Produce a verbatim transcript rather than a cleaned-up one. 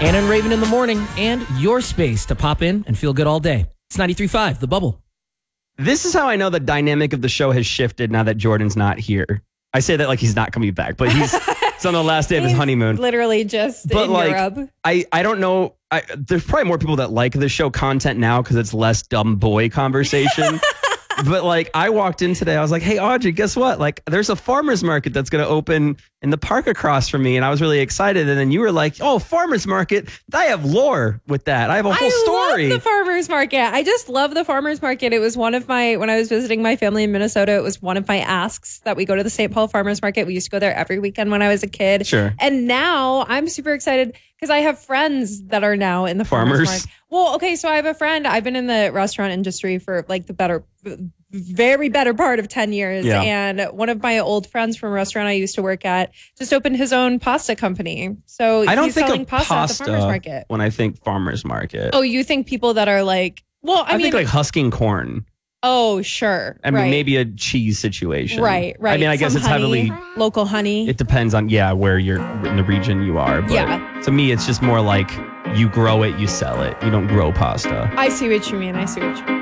Anna and Raven in the morning, and your space to pop in and feel good all day. It's ninety-three point five, The Bubble. This is how I know the dynamic of the show has shifted now that Jordan's not here. I say that like he's not coming back, but he's it's on the last day of his He's honeymoon. Literally just But in like, Europe. I, I don't know. I, there's probably more people that like the show content now because it's less dumb boy conversation. But like, I walked in today, I was like, hey, Audrey, guess what? Like, there's a farmer's market that's going to open in the park across from me. And I was really excited. And then you were like, oh, farmer's market. I have lore with that. I have a whole I story. love the farmer's market. I just love the farmer's market. It was one of my, when I was visiting my family in Minnesota, it was one of my asks that we go to the Saint Paul Farmer's Market. We used to go there every weekend when I was a kid. Sure. And now I'm super excited because I have friends that are now in the farmer's Farmers? market. Well, okay, so I have a friend. I've been in the restaurant industry for like the better, very better part of ten years. Yeah. And one of my old friends from a restaurant I used to work at just opened his own pasta company. So I don't he's think selling of pasta, at the farmer's pasta market. when I think farmer's market. Oh, you think people that are like, well, I, I, mean, think like husking corn. oh, sure. I mean, right. maybe a cheese situation. Right, right. I mean, I guess Some it's honey, heavily, local honey. it depends on, yeah, where you're in the region you are. But Yeah. to me, it's just more like you grow it, you sell it. You don't grow pasta. I see what you mean. I see what you mean.